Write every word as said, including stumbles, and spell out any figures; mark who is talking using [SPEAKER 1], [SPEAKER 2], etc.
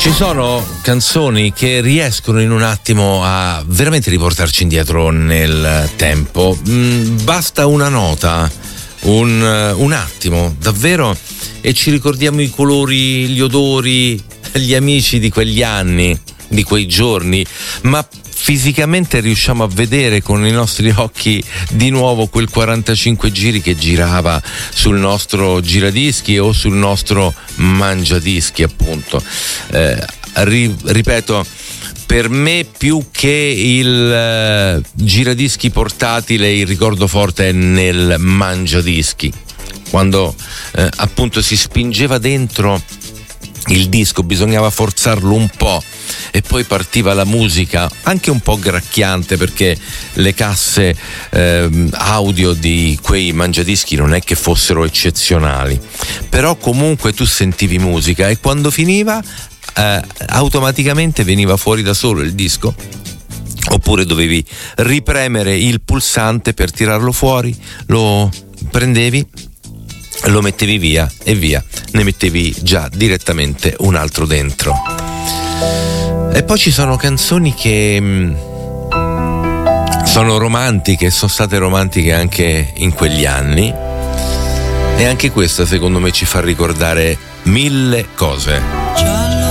[SPEAKER 1] Ci sono canzoni che riescono in un attimo a veramente riportarci indietro nel tempo. Mm, basta una nota, un, un attimo, davvero, e ci ricordiamo i colori, gli odori, gli amici di quegli anni, di quei giorni, ma fisicamente riusciamo a vedere con i nostri occhi di nuovo quel quarantacinque giri che girava sul nostro giradischi o sul nostro mangiadischi, appunto. Eh, ri, ripeto, per me più che il eh, giradischi portatile, il ricordo forte è nel mangiadischi, quando eh, appunto si spingeva dentro il disco, bisognava forzarlo un po' e poi partiva la musica, anche un po' gracchiante, perché le casse eh, audio di quei mangiadischi non è che fossero eccezionali, però comunque tu sentivi musica e quando finiva eh, automaticamente veniva fuori da solo il disco, oppure dovevi ripremere il pulsante per tirarlo fuori, lo prendevi, lo mettevi via e via, ne mettevi già direttamente un altro dentro. E poi ci sono canzoni che mh, sono romantiche, sono state romantiche anche in quegli anni, e anche questa secondo me ci fa ricordare mille cose.